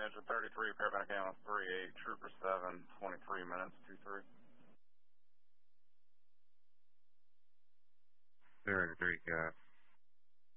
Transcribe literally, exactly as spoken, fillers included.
engine thirty-three, paramedic ambulance three eight, trooper seven, twenty-three minutes, two three. thirty-three, got